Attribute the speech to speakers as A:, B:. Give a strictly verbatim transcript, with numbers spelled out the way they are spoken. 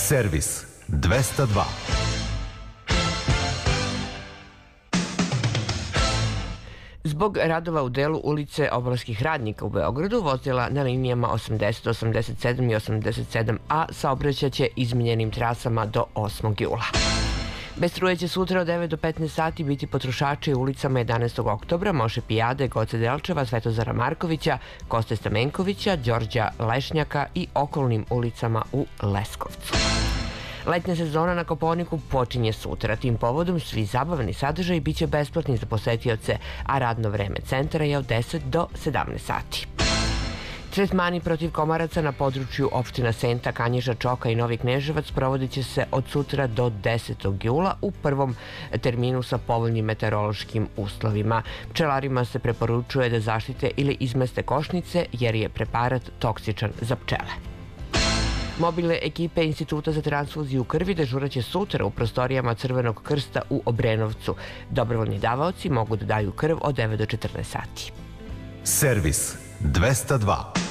A: Servis dvesta dva.
B: Zbog radova u delu ulice Obrovskih radnika u Beogradu, vozila na linijama osamdeset, osamdeset sedam i osamdeset sedam A saobraćaće izmenjenim trasama do osmog jula. Bez struje će sutra od devet do petnaest sati biti potrošači u ulicama jedanaestog oktobra, Moše Pijade, Goce Delčeva, Svetozara Markovića, Koste Stamenkovića, Đorđa Lešnjaka i okolnim ulicama u Leskovcu. Letnja sezona na Kopaoniku počinje sutra. Tim povodom svi zabavni sadržaji biće besplatni za posetioce, a radno vreme centra je od deset do sedamnaest sati. Tretmani protiv komaraca na području opština Senta, Kanjiža, Čoka i Novi Kneževac provodit će se od sutra do desetog jula u prvom terminu sa povoljnim meteorološkim uslovima. Pčelarima se preporučuje da zaštite ili izmeste košnice jer je preparat toksičan za pčele. Mobilne ekipe Instituta za transfuziju krvi dežuraće sutra u prostorijama Crvenog krsta u Obrenovcu. Dobrovoljni davaoci mogu da daju krv od devet do četrnaest sati.
A: Servis dvesta dva.